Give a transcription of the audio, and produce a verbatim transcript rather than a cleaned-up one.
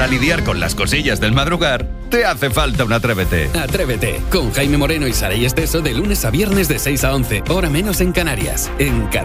para lidiar con las cosillas del madrugar, te hace falta un Atrévete. Atrévete, con Jaime Moreno y Saray Esteso de lunes a viernes de seis a once, hora menos en Canarias, en